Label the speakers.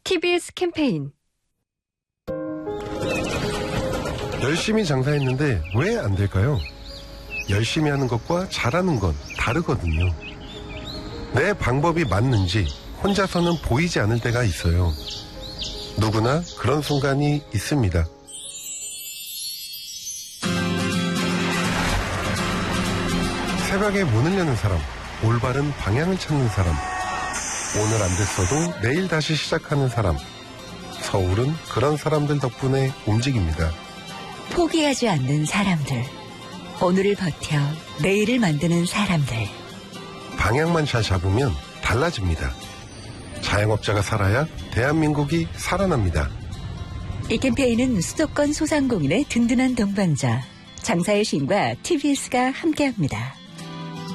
Speaker 1: TBS 캠페인.
Speaker 2: 열심히 장사했는데 왜 안 될까요? 열심히 하는 것과 잘하는 건 다르거든요. 내 방법이 맞는지 혼자서는 보이지 않을 때가 있어요. 누구나 그런 순간이 있습니다. 새벽에 문을 여는 사람, 올바른 방향을 찾는 사람, 오늘 안 됐어도 내일 다시 시작하는 사람. 서울은 그런 사람들 덕분에 움직입니다.
Speaker 3: 포기하지 않는 사람들, 오늘을 버텨 내일을 만드는 사람들.
Speaker 2: 방향만 잘 잡으면 달라집니다. 자영업자가 살아야 대한민국이 살아납니다.
Speaker 3: 이 캠페인은 수도권 소상공인의 든든한 동반자 장사의 신과 TBS가 함께합니다.